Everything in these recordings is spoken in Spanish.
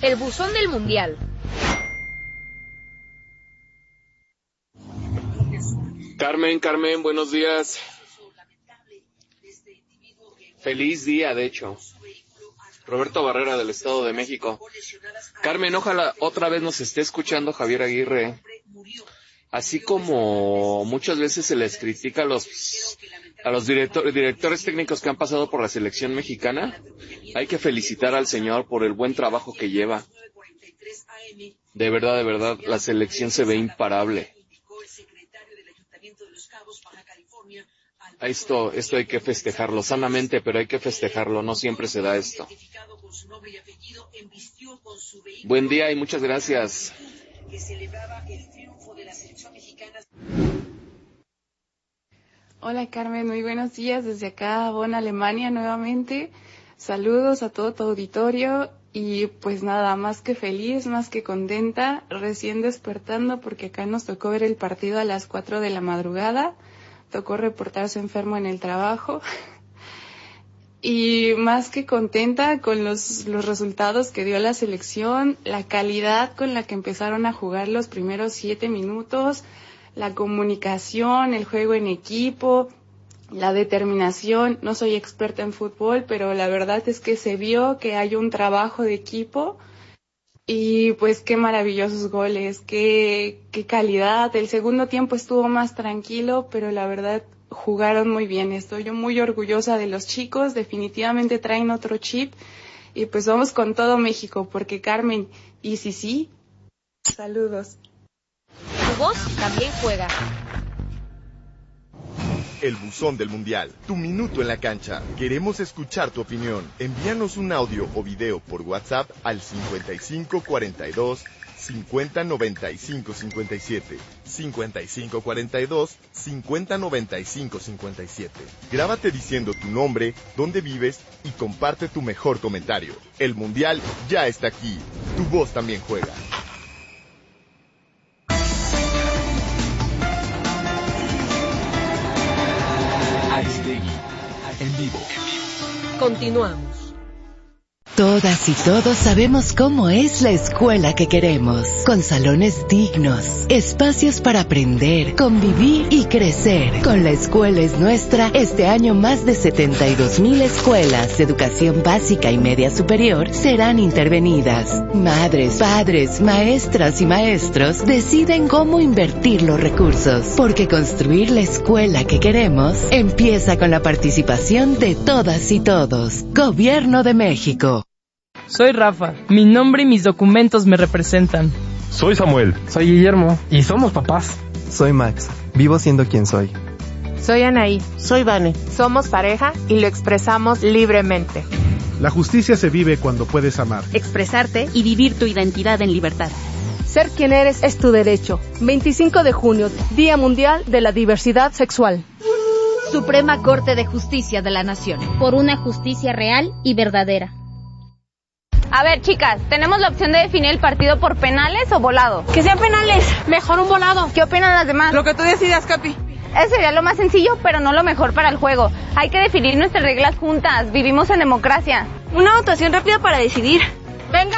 El buzón del Mundial. Carmen, buenos días. Feliz día, de hecho. Roberto Barrera, del Estado de México. Carmen, ojalá otra vez nos esté escuchando Javier Aguirre. Así como muchas veces se les critica a los directores técnicos que han pasado por la selección mexicana, hay que felicitar al señor por el buen trabajo que lleva. De verdad, la selección se ve imparable. Esto hay que festejarlo sanamente, pero hay que festejarlo, no siempre se da esto. Buen día y muchas gracias. Hola Carmen, muy buenos días desde acá, Bonn, Alemania nuevamente. Saludos a todo tu auditorio y pues nada, más que feliz, más que contenta, recién despertando porque acá nos tocó ver el partido a las 4 de la madrugada. Tocó reportarse enfermo en el trabajo y más que contenta con los resultados que dio la selección, la calidad con la que empezaron a jugar los primeros 7 minutos, la comunicación, el juego en equipo, la determinación. No soy experta en fútbol, pero la verdad es que se vio que hay un trabajo de equipo. Y pues qué maravillosos goles, qué calidad. El segundo tiempo estuvo más tranquilo, pero la verdad jugaron muy bien. Estoy yo muy orgullosa de los chicos, definitivamente traen otro chip. Y pues vamos con todo México, porque Carmen, y sí, saludos. Tu voz también juega. El buzón del Mundial, tu minuto en la cancha. Queremos escuchar tu opinión. Envíanos un audio o video por WhatsApp al 5542 5095 57. 5542 5095 57. Grábate diciendo tu nombre, dónde vives y comparte tu mejor comentario. El Mundial ya está aquí. Tu voz también juega. En vivo. Continuamos. Todas y todos sabemos cómo es la escuela que queremos, con salones dignos, espacios para aprender, convivir y crecer. Con La Escuela es Nuestra, este año más de 72,000 escuelas de educación básica y media superior serán intervenidas. Madres, padres, maestras y maestros deciden cómo invertir los recursos, porque construir la escuela que queremos empieza con la participación de todas y todos. Gobierno de México. Soy Rafa, mi nombre y mis documentos me representan. Soy Samuel. Soy Guillermo. Y somos papás. Soy Max, vivo siendo quien soy. Soy Anaí. Soy Vane. Somos pareja y lo expresamos libremente. La justicia se vive cuando puedes amar, expresarte y vivir tu identidad en libertad. Ser quien eres es tu derecho. 25 de junio, Día Mundial de la Diversidad Sexual. Suprema Corte de Justicia de la Nación. Por una justicia real y verdadera. A ver, chicas, tenemos la opción de definir el partido por penales o volado. ¡Que sean penales! ¡Mejor un volado! ¿Qué opinan las demás? Lo que tú decidas, Capi. Eso sería lo más sencillo, pero no lo mejor para el juego. Hay que definir nuestras reglas juntas. Vivimos en democracia. Una votación rápida para decidir. ¡Venga!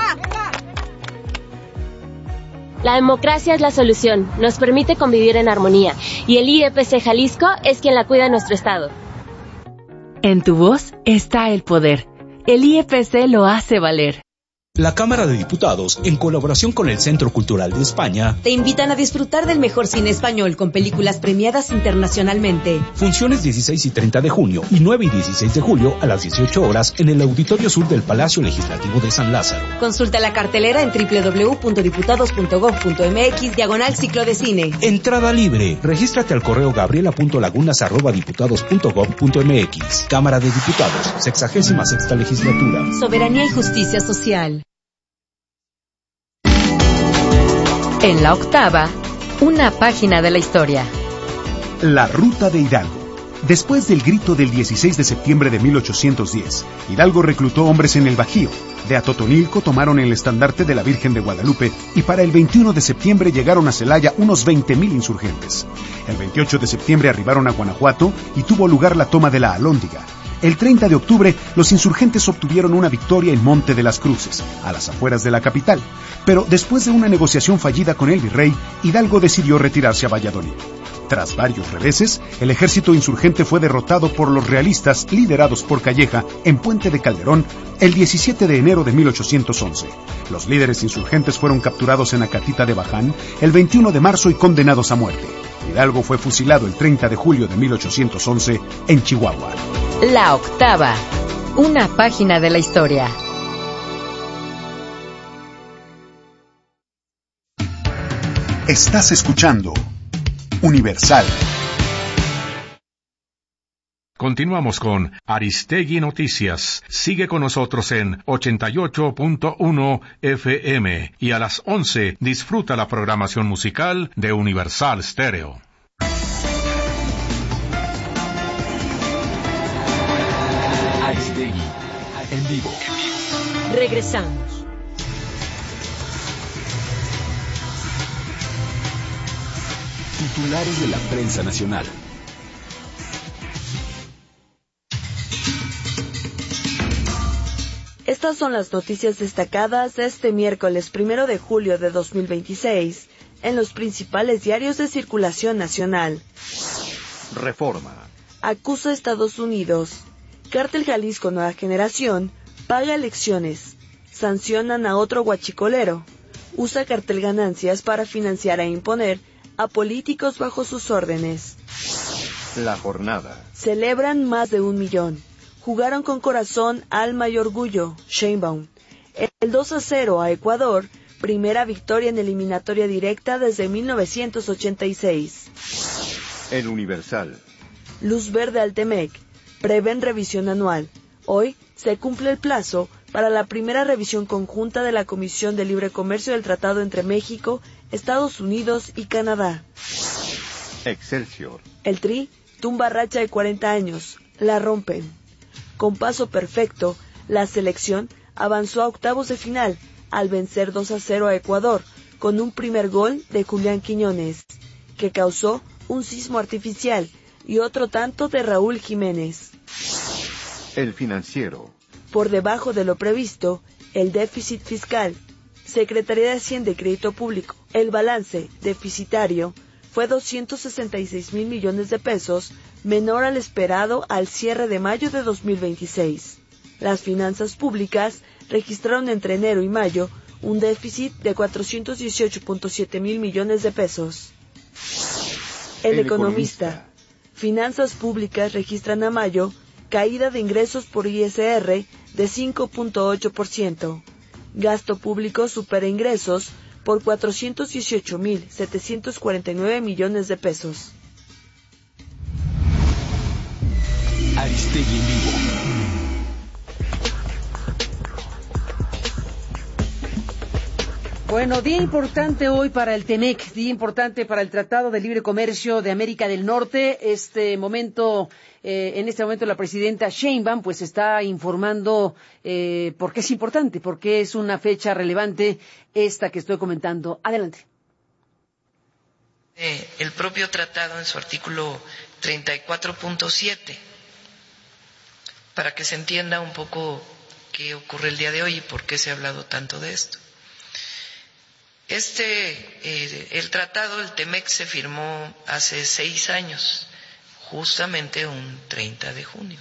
La democracia es la solución. Nos permite convivir en armonía. Y el IEPC Jalisco es quien la cuida en nuestro estado. En tu voz está el poder. El IEPC lo hace valer. La Cámara de Diputados, en colaboración con el Centro Cultural de España, te invitan a disfrutar del mejor cine español con películas premiadas internacionalmente. Funciones 16 y 30 de junio y 9 y 16 de julio a las 18 horas en el Auditorio Sur del Palacio Legislativo de San Lázaro. Consulta la cartelera en www.diputados.gov.mx/ciclo de cine. Entrada libre. Regístrate al correo gabriela.lagunas@diputados.gov.mx. Cámara de Diputados, 66ª Legislatura. Soberanía y justicia social. En la octava, una página de la historia. La Ruta de Hidalgo. Después del grito del 16 de septiembre de 1810, Hidalgo reclutó hombres en el Bajío. De Atotonilco tomaron el estandarte de la Virgen de Guadalupe y para el 21 de septiembre llegaron a Celaya unos 20,000 insurgentes. El 28 de septiembre arribaron a Guanajuato y tuvo lugar la toma de la Alhóndiga. El 30 de octubre, los insurgentes obtuvieron una victoria en Monte de las Cruces, a las afueras de la capital. Pero después de una negociación fallida con el virrey, Hidalgo decidió retirarse a Valladolid. Tras varios reveses, el ejército insurgente fue derrotado por los realistas liderados por Calleja en Puente de Calderón el 17 de enero de 1811. Los líderes insurgentes fueron capturados en Acatita de Baján el 21 de marzo y condenados a muerte. Hidalgo fue fusilado el 30 de julio de 1811 en Chihuahua. La octava, una página de la historia. Estás escuchando Universal. Continuamos con Aristegui Noticias. Sigue con nosotros en 88.1 FM y a las 11 disfruta la programación musical de Universal Stereo. Aristegui en vivo. Regresamos. Titulares de la prensa nacional. Estas son las noticias destacadas de este miércoles 1 de julio de 2026 en los principales diarios de circulación nacional. Reforma. Acusa a Estados Unidos. Cártel Jalisco Nueva Generación paga elecciones. Sancionan a otro huachicolero. Usa cartel ganancias para financiar e imponer a políticos bajo sus órdenes. La jornada. Celebran más de 1 millón. Jugaron con corazón, alma y orgullo. Sheinbaum. El 2-0 a Ecuador, primera victoria en eliminatoria directa desde 1986. El Universal. Luz verde al Temec. Prevén revisión anual. Hoy se cumple el plazo para la primera revisión conjunta de la Comisión de Libre Comercio del Tratado entre México, Estados Unidos y Canadá. Excelsior. El Tri tumba racha de 40 años. La rompen. Con paso perfecto, la selección avanzó a octavos de final al vencer 2-0 a Ecuador con un primer gol de Julián Quiñones, que causó un sismo artificial, y otro tanto de Raúl Jiménez. El Financiero. Por debajo de lo previsto, el déficit fiscal. Secretaría de Hacienda y Crédito Público. El balance deficitario fue 266,000 millones de pesos, menor al esperado al cierre de mayo de 2026. Las finanzas públicas registraron entre enero y mayo un déficit de 418.7 mil millones de pesos. El Economista. Finanzas públicas registran a mayo caída de ingresos por ISR de 5.8%. Gasto público supera ingresos por 418,749 millones de pesos. Aristegui en vivo. Bueno, día importante hoy para el TEMEC, día importante para el Tratado de Libre Comercio de América del Norte. En este momento la presidenta Sheinbaum pues está informando por qué es importante, por qué es una fecha relevante esta que estoy comentando. Adelante. El propio tratado en su artículo 34.7, para que se entienda un poco qué ocurre el día de hoy y por qué se ha hablado tanto de esto. El tratado, el TEMEC, se firmó hace 6 años, justamente un 30 de junio.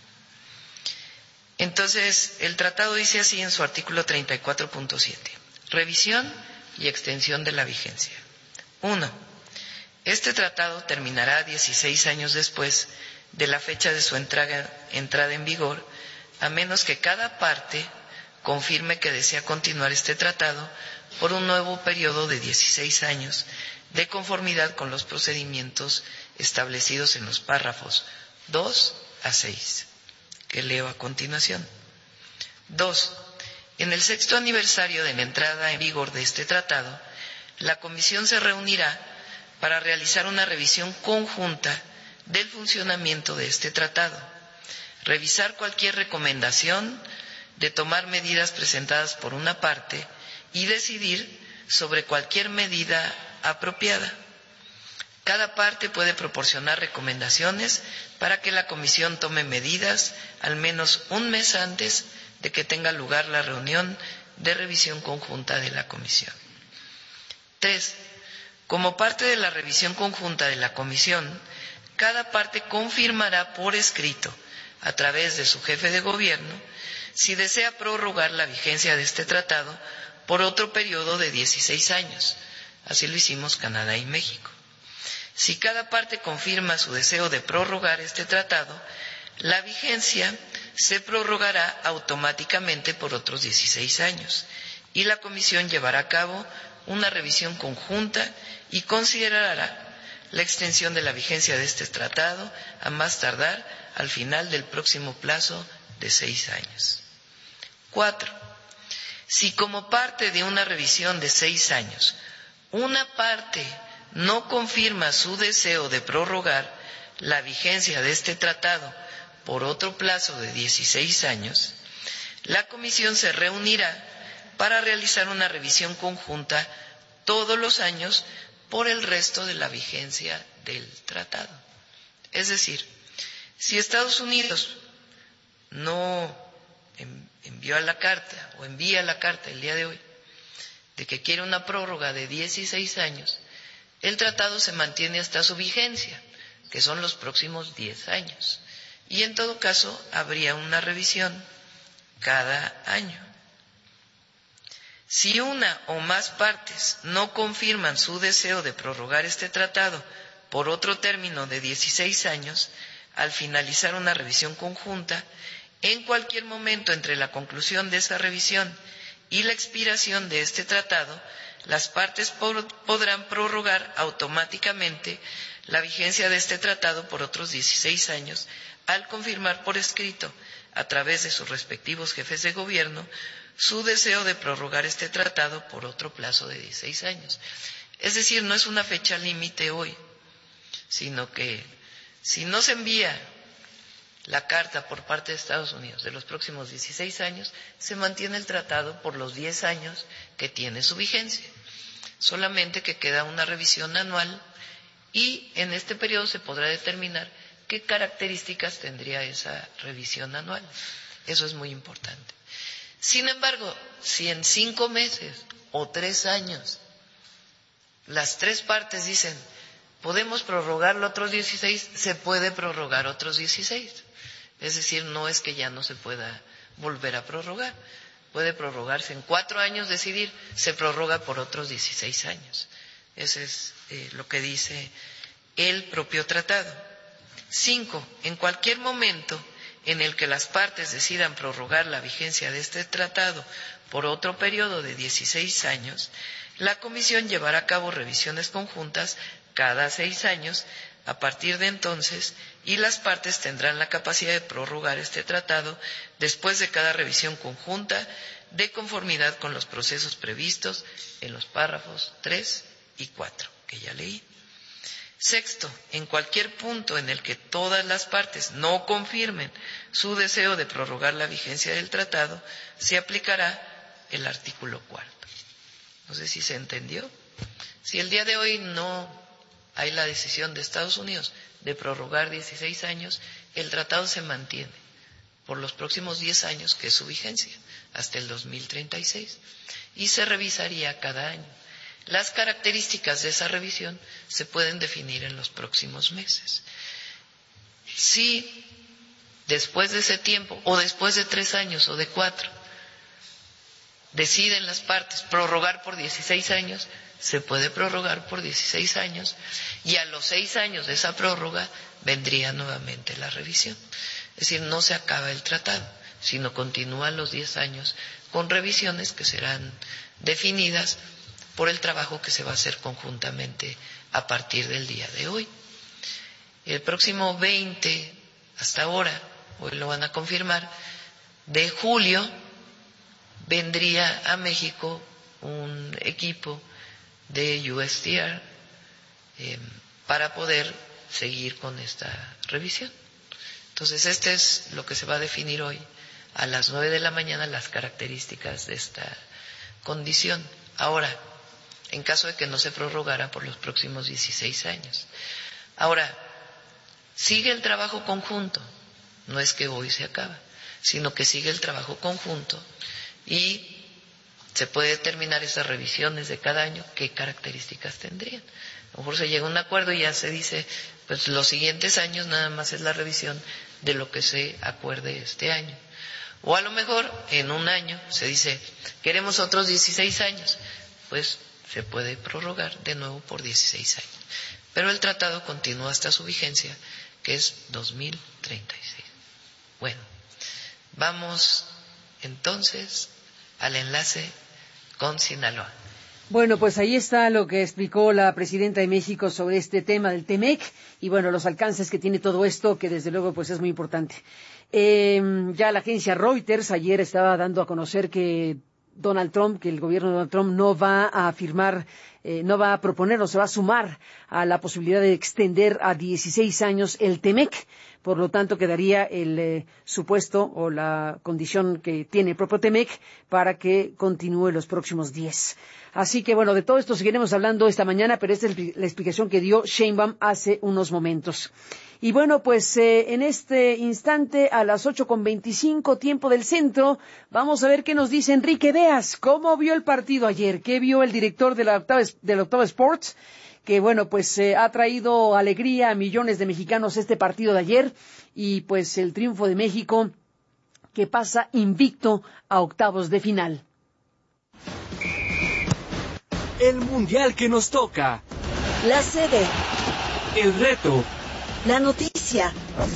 Entonces, el tratado dice así en su artículo 34.7, revisión y extensión de la vigencia. 1. Este tratado terminará 16 años después de la fecha de su entrada en vigor, a menos que cada parte confirme que desea continuar este tratado por un nuevo periodo de 16 años, de conformidad con los procedimientos establecidos en los párrafos 2 a 6, que leo a continuación. 2. En el 6º aniversario de la entrada en vigor de este tratado, la Comisión se reunirá para realizar una revisión conjunta del funcionamiento de este tratado, revisar cualquier recomendación, de tomar medidas presentadas por una parte y decidir sobre cualquier medida apropiada. Cada parte puede proporcionar recomendaciones para que la comisión tome medidas al menos un mes antes de que tenga lugar la reunión de revisión conjunta de la comisión. 3. Como parte de la revisión conjunta de la comisión, cada parte confirmará por escrito, a través de su jefe de gobierno, si desea prorrogar la vigencia de este tratado por otro periodo de 16 años. Así lo hicimos Canadá y México. Si cada parte confirma su deseo de prorrogar este tratado, la vigencia se prorrogará automáticamente por otros 16 años y la Comisión llevará a cabo una revisión conjunta y considerará la extensión de la vigencia de este tratado a más tardar al final del próximo plazo de 6 años. 4. Si como parte de una revisión de 6 años, una parte no confirma su deseo de prorrogar la vigencia de este tratado por otro plazo de 16 años, la Comisión se reunirá para realizar una revisión conjunta todos los años por el resto de la vigencia del tratado. Es decir, si Estados Unidos no envía la carta el día de hoy de que quiere una prórroga de 16 años, el tratado se mantiene hasta su vigencia, que son los próximos 10 años. Y en todo caso habría una revisión cada año. Si una o más partes no confirman su deseo de prorrogar este tratado por otro término de 16 años, al finalizar una revisión conjunta, en cualquier momento entre la conclusión de esa revisión y la expiración de este tratado, las partes podrán prorrogar automáticamente la vigencia de este tratado por otros 16 años al confirmar por escrito, a través de sus respectivos jefes de gobierno, su deseo de prorrogar este tratado por otro plazo de 16 años. Es decir, no es una fecha límite hoy, sino que si no se envía la carta por parte de Estados Unidos de los próximos 16 años, se mantiene el tratado por los 10 años que tiene su vigencia. Solamente que queda una revisión anual y en este periodo se podrá determinar qué características tendría esa revisión anual. Eso es muy importante. Sin embargo, si en 5 meses o 3 años las 3 partes dicen podemos prorrogarlo otros 16, se puede prorrogar otros 16. Es decir, no es que ya no se pueda volver a prorrogar. Puede prorrogarse en 4 años, decidir, se prorroga por otros 16 años. Eso es lo que dice el propio tratado. 5. En cualquier momento en el que las partes decidan prorrogar la vigencia de este tratado por otro periodo de 16 años, la Comisión llevará a cabo revisiones conjuntas cada 6 años a partir de entonces, y las partes tendrán la capacidad de prorrogar este tratado después de cada revisión conjunta de conformidad con los procesos previstos en los párrafos 3 y 4, que ya leí. 6. En cualquier punto en el que todas las partes no confirmen su deseo de prorrogar la vigencia del tratado, se aplicará el artículo 4. No sé si se entendió. Si el día de hoy no hay la decisión de Estados Unidos de prorrogar 16 años, el tratado se mantiene por los próximos 10 años, que es su vigencia, hasta el 2036, y se revisaría cada año. Las características de esa revisión se pueden definir en los próximos meses. Si después de ese tiempo, o después de 3 años o de 4, deciden las partes prorrogar por 16 años, se puede prorrogar por 16 años y a los 6 años de esa prórroga vendría nuevamente la revisión. Es decir, no se acaba el tratado, sino continúan los 10 años con revisiones que serán definidas por el trabajo que se va a hacer conjuntamente a partir del día de hoy. El próximo 20, hasta ahora, hoy lo van a confirmar, de julio vendría a México un equipo de USTR para poder seguir con esta revisión. Entonces, este es lo que se va a definir hoy a las 9 de la mañana, las características de esta condición. Ahora, en caso de que no se prorrogara por los próximos 16 años. Ahora, sigue el trabajo conjunto, no es que hoy se acaba, sino que sigue el trabajo conjunto y se puede determinar esas revisiones de cada año, qué características tendrían. A lo mejor se llega a un acuerdo y ya se dice, pues los siguientes años nada más es la revisión de lo que se acuerde este año. O a lo mejor en un año se dice, queremos otros 16 años, pues se puede prorrogar de nuevo por 16 años. Pero el tratado continúa hasta su vigencia, que es 2036. Bueno, vamos entonces al enlace con Sinaloa. Bueno, pues ahí está lo que explicó la presidenta de México sobre este tema del TEMEC y bueno, los alcances que tiene todo esto, que desde luego pues es muy importante. Ya la agencia Reuters ayer estaba dando a conocer que Donald Trump, que el gobierno de Donald Trump no va a firmar, no va a proponer o se va a sumar a la posibilidad de extender a 16 años el TEMEC. Por lo tanto, quedaría el supuesto o la condición que tiene el propio TEMEC para que continúe los próximos 10. Así que, bueno, de todo esto seguiremos hablando esta mañana, pero esta es la explicación que dio Sheinbaum hace unos momentos. Y bueno, pues en este instante, a las 8:25, tiempo del centro, vamos a ver qué nos dice Enrique Beas. ¿Cómo vio el partido ayer? ¿Qué vio el director de la Octava Sports? Que bueno, pues ha traído alegría a millones de mexicanos este partido de ayer y pues el triunfo de México que pasa invicto a octavos de final. El mundial que nos toca. La sede. El reto. La noticia.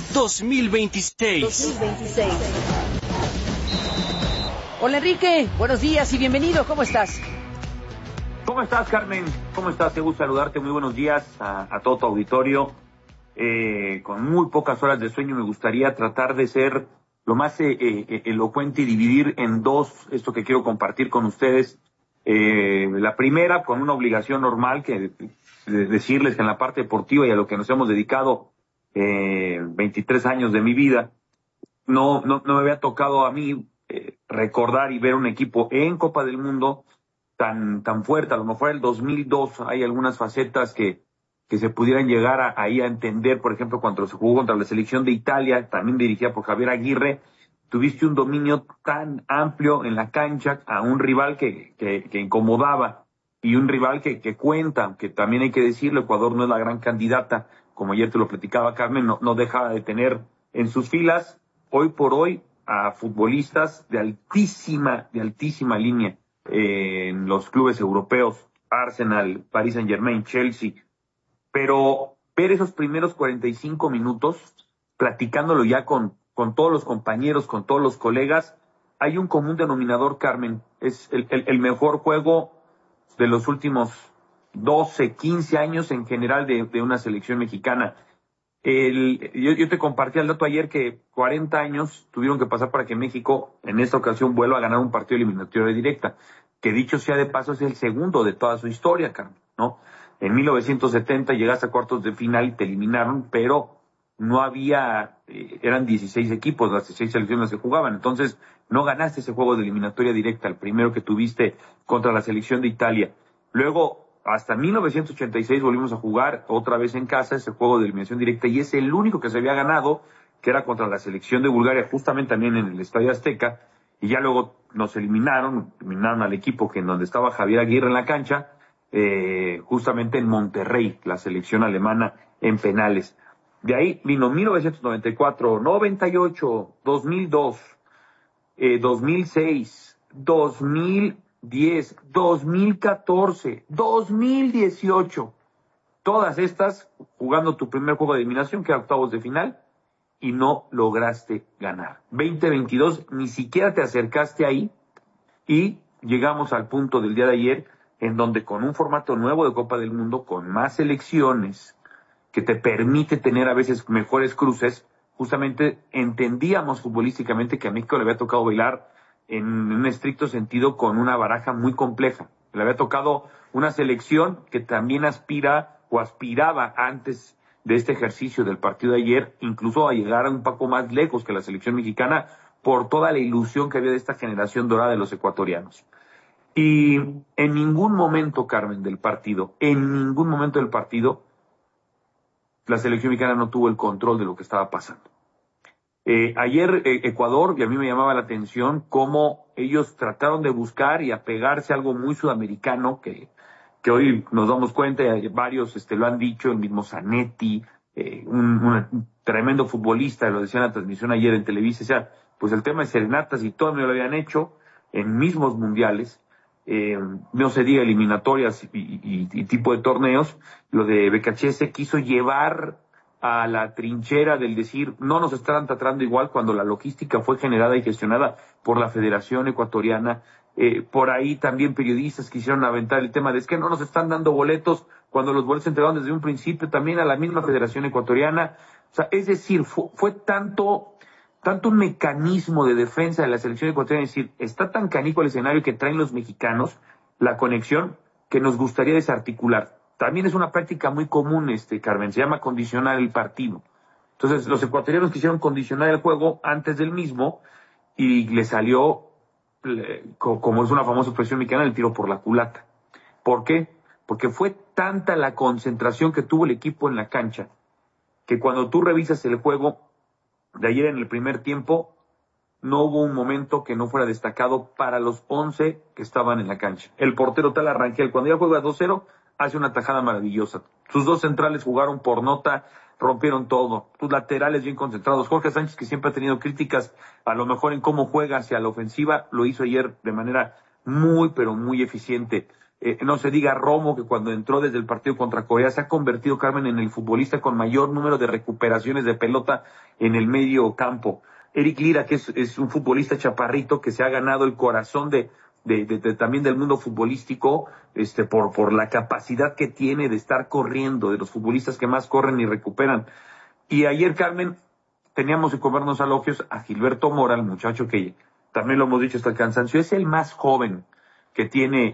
2026. Hola Enrique, buenos días y bienvenido, ¿cómo estás? ¿Cómo estás, Carmen? ¿Cómo estás? Te gusta saludarte. Muy buenos días a todo tu auditorio. Con muy pocas horas de sueño me gustaría tratar de ser lo más elocuente y dividir en dos esto que quiero compartir con ustedes. La primera, con una obligación normal, que decirles que en la parte deportiva y a lo que nos hemos dedicado 23 años de mi vida, no me había tocado a mí recordar y ver un equipo en Copa del Mundo tan fuerte. A lo mejor el 2002 hay algunas facetas que se pudieran llegar ahí a entender. Por ejemplo, cuando se jugó contra la selección de Italia, también dirigida por Javier Aguirre, tuviste un dominio tan amplio en la cancha a un rival que incomodaba y un rival que cuenta, que también hay que decirlo, Ecuador no es la gran candidata, como ayer te lo platicaba Carmen, no deja de tener en sus filas hoy por hoy a futbolistas de altísima línea en los clubes europeos, Arsenal, Paris Saint-Germain, Chelsea. Pero ver esos primeros 45 minutos, platicándolo ya con todos los compañeros, con todos los colegas, hay un común denominador, Carmen. Es el mejor juego de los últimos 12, 15 años en general de una selección mexicana. Yo te compartí el dato ayer que 40 años tuvieron que pasar para que México en esta ocasión vuelva a ganar un partido eliminatorio directa, que dicho sea de paso es el segundo de toda su historia, Carmen, ¿no? En 1970 llegaste a cuartos de final y te eliminaron, pero no había, eran 16 equipos, las 16 selecciones que jugaban, entonces no ganaste ese juego de eliminatoria directa, el primero que tuviste contra la selección de Italia. Luego, hasta 1986 volvimos a jugar otra vez en casa ese juego de eliminación directa y es el único que se había ganado, que era contra la selección de Bulgaria, justamente también en el Estadio Azteca, y ya luego nos eliminaron al equipo que en donde estaba Javier Aguirre en la cancha, justamente en Monterrey, la selección alemana en penales. De ahí vino 1994, 98, 2002, 2006, 2010, 2014, 2018. Todas estas jugando tu primer juego de eliminación, que era octavos de final, y no lograste ganar. 2022 ni siquiera te acercaste ahí y llegamos al punto del día de ayer en donde con un formato nuevo de Copa del Mundo, con más selecciones, que te permite tener a veces mejores cruces, justamente entendíamos futbolísticamente que a México le había tocado bailar en un estricto sentido con una baraja muy compleja. Le había tocado una selección que también aspiraba antes de este ejercicio del partido de ayer, incluso a llegar un poco más lejos que la selección mexicana por toda la ilusión que había de esta generación dorada de los ecuatorianos. Y en ningún momento, Carmen, del partido, la selección mexicana no tuvo el control de lo que estaba pasando. Ayer Ecuador, y a mí me llamaba la atención cómo ellos trataron de buscar y apegarse a algo muy sudamericano, que hoy nos damos cuenta, y varios lo han dicho, el mismo Zanetti, un tremendo futbolista, lo decía en la transmisión ayer en Televisa, o sea, pues el tema de serenatas y todo me lo habían hecho en mismos mundiales, no se diga eliminatorias y tipo de torneos. Lo de Becachese quiso llevar a la trinchera del decir no nos están tratando igual, cuando la logística fue generada y gestionada por la Federación Ecuatoriana. Por ahí también periodistas quisieron aventar el tema de es que no nos están dando boletos, cuando los boletos se entregaron desde un principio también a la misma Federación Ecuatoriana. O sea, es decir, fue tanto un mecanismo de defensa de la selección ecuatoriana, es decir, está tan canijo el escenario que traen los mexicanos, la conexión, que nos gustaría desarticular. También es una práctica muy común, Carmen, se llama condicionar el partido. Entonces, los ecuatorianos quisieron condicionar el juego antes del mismo y le salió, como es una famosa expresión mexicana, el tiro por la culata. ¿Por qué? Porque fue tanta la concentración que tuvo el equipo en la cancha, que cuando tú revisas el juego de ayer en el primer tiempo, no hubo un momento que no fuera destacado para los 11 que estaban en la cancha. El portero Tala Rangel, cuando ya juega 2-0, hace una tajada maravillosa. Sus dos centrales jugaron por nota, rompieron todo. Sus laterales bien concentrados. Jorge Sánchez, que siempre ha tenido críticas, a lo mejor en cómo juega hacia la ofensiva, lo hizo ayer de manera muy, pero muy eficiente. No se diga Romo, que cuando entró desde el partido contra Corea se ha convertido, Carmen, en el futbolista con mayor número de recuperaciones de pelota en el medio campo. Eric Lira, que es un futbolista chaparrito que se ha ganado el corazón también del mundo futbolístico, por la capacidad que tiene de estar corriendo, de los futbolistas que más corren y recuperan. Y ayer, Carmen, teníamos que comernos elogios a Gilberto Mora, el muchacho que también lo hemos dicho hasta el cansancio, es el más joven que tiene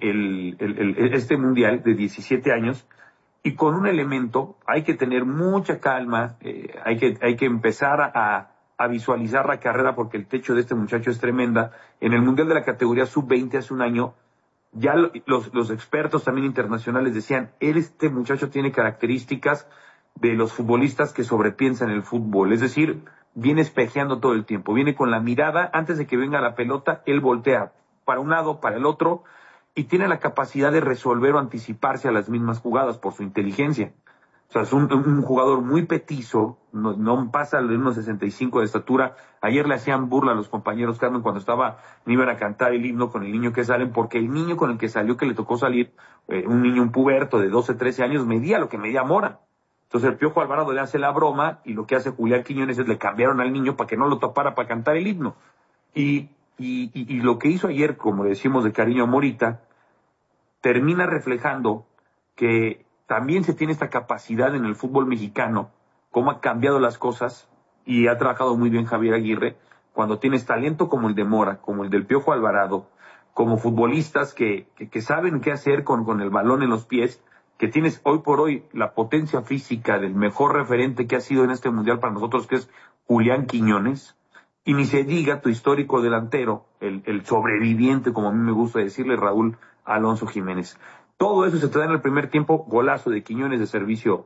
este mundial de 17 años, y con un elemento, hay que tener mucha calma, hay que empezar a visualizar la carrera, porque el techo de este muchacho es tremenda. En el mundial de la categoría sub-20 hace un año, ya los expertos también internacionales decían, este muchacho tiene características de los futbolistas que sobrepiensan el fútbol, es decir, viene espejeando todo el tiempo, viene con la mirada, antes de que venga la pelota, él voltea para un lado, para el otro, y tiene la capacidad de resolver o anticiparse a las mismas jugadas por su inteligencia. O sea, es un jugador muy petizo, no pasa de unos 65 de estatura. Ayer le hacían burla a los compañeros, Carmen, cuando iban a cantar el himno con el niño que salen, porque el niño con el que salió, que le tocó salir, un puberto de 12, 13 años, medía lo que medía Mora. Entonces el Piojo Alvarado le hace la broma, y lo que hace Julián Quiñones es le cambiaron al niño para que no lo topara para cantar el himno. Y lo que hizo ayer, como le decimos de cariño a Morita, termina reflejando que también se tiene esta capacidad en el fútbol mexicano, cómo ha cambiado las cosas, y ha trabajado muy bien Javier Aguirre, cuando tienes talento como el de Mora, como el del Piojo Alvarado, como futbolistas que saben qué hacer con el balón en los pies, que tienes hoy por hoy la potencia física del mejor referente que ha sido en este mundial para nosotros, que es Julián Quiñones, y ni se diga tu histórico delantero, el sobreviviente, como a mí me gusta decirle, Raúl Alonso Jiménez. Todo eso se te da en el primer tiempo, golazo de Quiñones de servicio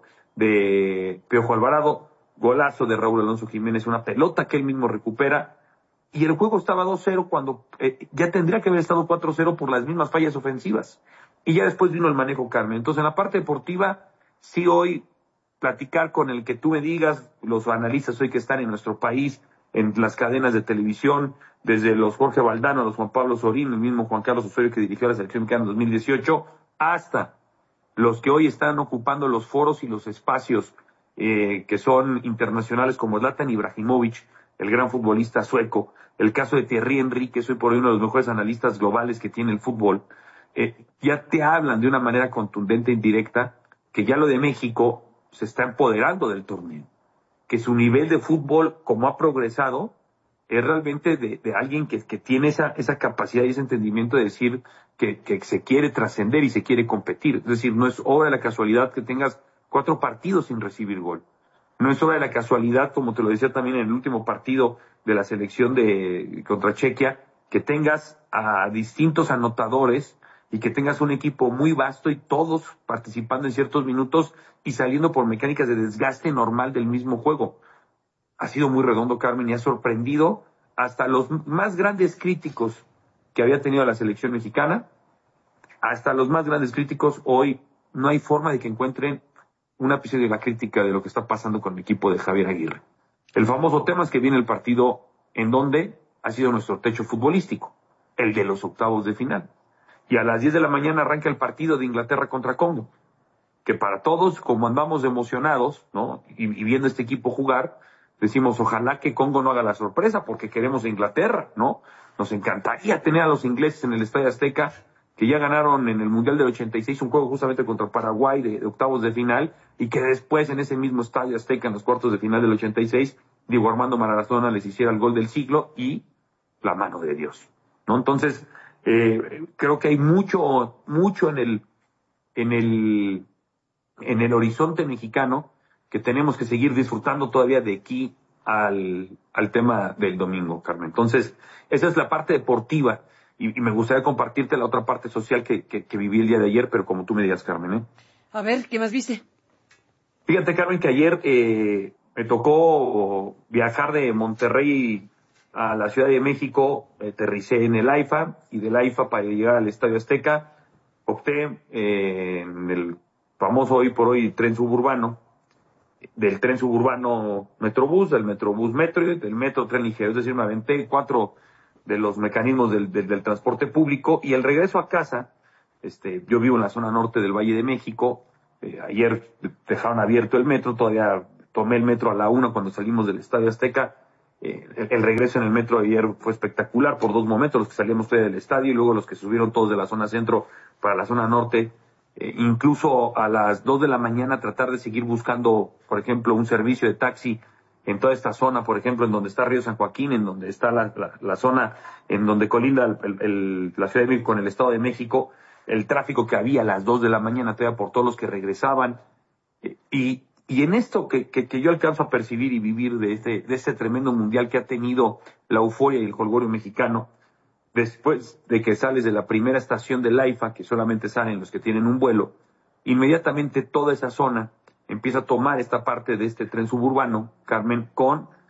de Piojo Alvarado, golazo de Raúl Alonso Jiménez, una pelota que él mismo recupera, y el juego estaba 2-0 cuando ya tendría que haber estado 4-0 por las mismas fallas ofensivas. Y ya después vino el manejo, Carmen. Entonces, en la parte deportiva, sí, hoy platicar con el que tú me digas, los analistas hoy que están en nuestro país, en las cadenas de televisión, desde los Jorge Valdano, los Juan Pablo Sorín, el mismo Juan Carlos Osorio que dirigió la selección mexicana en 2018, hasta los que hoy están ocupando los foros y los espacios que son internacionales, como Zlatan Ibrahimovic, el gran futbolista sueco, el caso de Thierry Henry, que es hoy por hoy uno de los mejores analistas globales que tiene el fútbol, ya te hablan de una manera contundente e indirecta que ya lo de México se está empoderando del torneo, que su nivel de fútbol, como ha progresado, es realmente de alguien que tiene esa capacidad y ese entendimiento de decir que se quiere trascender y se quiere competir. Es decir, no es obra de la casualidad que tengas 4 partidos sin recibir gol. No es obra de la casualidad, como te lo decía también en el último partido de la selección contra Chequia, que tengas a distintos anotadores y que tengas un equipo muy vasto y todos participando en ciertos minutos y saliendo por mecánicas de desgaste normal del mismo juego. Ha sido muy redondo, Carmen, y ha sorprendido hasta los más grandes críticos que había tenido la selección mexicana, hasta los más grandes críticos. Hoy no hay forma de que encuentren un ápice de la crítica de lo que está pasando con el equipo de Javier Aguirre. El famoso tema es que viene el partido en donde ha sido nuestro techo futbolístico, el de los octavos de final. Y a las 10 de la mañana arranca el partido de Inglaterra contra Congo, que para todos, como andamos emocionados, ¿no? Y viendo este equipo jugar, decimos, ojalá que Congo no haga la sorpresa, porque queremos a Inglaterra, ¿no? Nos encantaría tener a los ingleses en el Estadio Azteca, que ya ganaron en el Mundial del 86 un juego justamente contra Paraguay de octavos de final, y que después en ese mismo Estadio Azteca, en los cuartos de final del 86, Diego Armando Maradona les hiciera el gol del siglo y la mano de Dios, ¿no? Entonces, creo que hay mucho en el horizonte mexicano que tenemos que seguir disfrutando todavía de aquí al tema del domingo, Carmen. Entonces, esa es la parte deportiva y me gustaría compartirte la otra parte social que viví el día de ayer, pero como tú me digas, Carmen, A ver, ¿qué más viste? Fíjate, Carmen, que ayer me tocó viajar de Monterrey a la Ciudad de México, aterricé en el AIFA, y del AIFA para llegar al Estadio Azteca, opté en el famoso hoy por hoy tren suburbano, del tren suburbano Metrobús, del Metrobús Metro y del Metro Tren Ligero. Es decir, me aventé 4 de los mecanismos del transporte público, y el regreso a casa, yo vivo en la zona norte del Valle de México, ayer dejaron abierto el metro, todavía tomé el metro a la 1 cuando salimos del Estadio Azteca. El regreso en el metro ayer fue espectacular por 2 momentos, los que salíamos del estadio y luego los que subieron todos de la zona centro para la zona norte. Incluso a las 2 de la mañana tratar de seguir buscando, por ejemplo, un servicio de taxi en toda esta zona, por ejemplo, en donde está Río San Joaquín, en donde está la zona en donde colinda la Ciudad de México con el Estado de México, el tráfico que había a las 2 de la mañana todavía por todos los que regresaban. Y en esto que yo alcanzo a percibir y vivir de este tremendo mundial que ha tenido la euforia y el jolgorio mexicano, después de que sales de la primera estación del AIFA, que solamente salen los que tienen un vuelo, inmediatamente toda esa zona empieza a tomar esta parte de este tren suburbano, Carmen, con